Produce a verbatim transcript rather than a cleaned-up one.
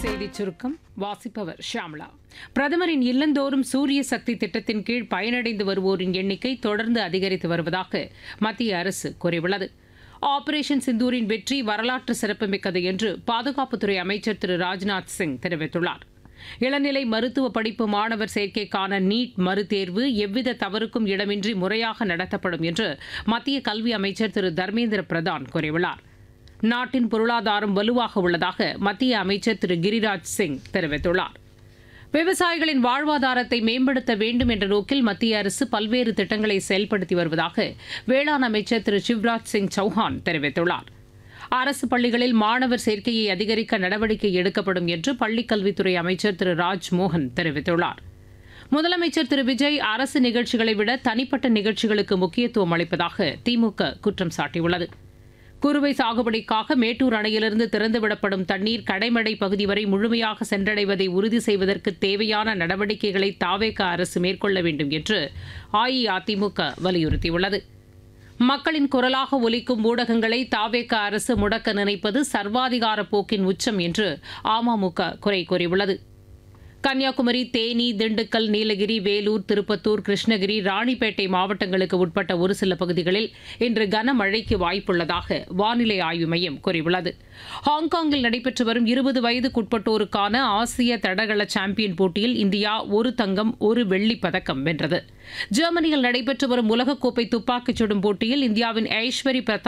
செய்திச் சுருக்கம் வாசிப்பவர் ஷியாமளா. பிரதமரின் இல்லந்தோறும் சூரிய சக்தி திட்டத்தின் கீழ் பயனடைந்து வருவோரின் எண்ணிக்கை தொடர்ந்து அதிகரித்து வருவதாக மத்திய அரசு கூறியுள்ளது. ஆபரேஷன் சிந்தூரின் வெற்றி வரலாற்று சிறப்புமிக்கது என்று பாதுகாப்புத்துறை அமைச்சர் திரு ராஜ்நாத் சிங் தெரிவித்துள்ளார். இளநிலை மருத்துவ படிப்பு மாணவர் சேர்க்கைக்கான நீட் மறுதேர்வு எவ்வித தவறுக்கும் இடமின்றி முறையாக நடத்தப்படும் என்று மத்திய கல்வி அமைச்சர் திரு தர்மேந்திர பிரதான் கூறியுள்ளார். நாட்டின் பொருளாதாரம் வலுவாக உள்ளதாக மத்திய அமைச்சர் திரு கிரிராஜ் சிங் தெரிவித்துள்ளார். விவசாயிகளின் வாழ்வாதாரத்தை மேம்படுத்த வேண்டும் என்ற நோக்கில் மத்திய அரசு பல்வேறு திட்டங்களை செயல்படுத்தி வருவதாக வேளாண் அமைச்சர் திரு சிவராஜ் சிங் சௌஹான் தெரிவித்துள்ளார். அரசு பள்ளிகளில் மாணவர் சேர்க்கையை அதிகரிக்க நடவடிக்கை எடுக்கப்படும் என்று பள்ளிக்கல்வித்துறை அமைச்சர் திரு ராஜ்மோகன் தெரிவித்துள்ளார். முதலமைச்சர் திரு விஜய் அரசு நிகழ்ச்சிகளை விட தனிப்பட்ட நிகழ்ச்சிகளுக்கு முக்கியத்துவம் அளிப்பதாக திமுக குற்றம் சாட்டியுள்ளது. குறுவை சாகுபடிக்காக மேட்டூர் அணையிலிருந்து திறந்துவிடப்படும் தண்ணீர் கடைமடை பகுதி வரை முழுமையாக சென்றடைவதை உறுதி செய்வதற்கு தேவையான நடவடிக்கைகளை தாவேக அரசு மேற்கொள்ள வேண்டும் என்று அஇஅதிமுக வலியுறுத்தியுள்ளது. மக்களின் குரலாக ஒலிக்கும் ஊடகங்களை தாவேக அரசு முடக்க நினைப்பது சர்வாதிகார போக்கின் உச்சம் என்று அமமுக குறை கூறியுள்ளது. கன்னியாகுமரி, தேனி, திண்டுக்கல், நீலகிரி, வேலூர், திருப்பத்தூர், கிருஷ்ணகிரி, ராணிப்பேட்டை மாவட்டங்களுக்கு உட்பட்ட ஒரு சில பகுதிகளில் இன்று கனமழைக்கு வாய்ப்புள்ளதாக வானிலை ஆய்வு மையம் கூறியுள்ளது. ஹாங்காங்கில் நடைபெற்று வரும் இருபது வயதுக்குட்பட்டோருக்கான ஆசிய தடகள சாம்பியன் போட்டியில் இந்தியா ஒரு தங்கம் ஒரு வெள்ளிப் பதக்கம் வென்றது. ஜெர்மனியில் நடைபெற்று வரும் உலகக்கோப்பை துப்பாக்கிச் சுடும் போட்டியில் இந்தியாவின் ஐஸ்வரி பிரதாப்